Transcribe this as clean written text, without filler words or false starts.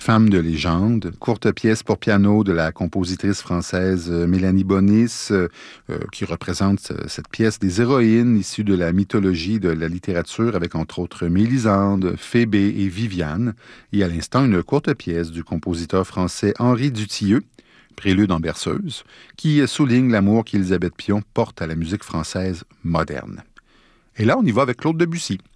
Femme de légende, courte pièce pour piano de la compositrice française Mélanie Bonis, qui représente cette pièce des héroïnes issues de la mythologie de la littérature, avec entre autres Mélisande, Phébé et Viviane. Et à l'instant, une courte pièce du compositeur français Henri Dutilleux, Prélude en berceuse, qui souligne l'amour qu'Élisabeth Pion porte à la musique française moderne. Et là, on y va avec Claude Debussy.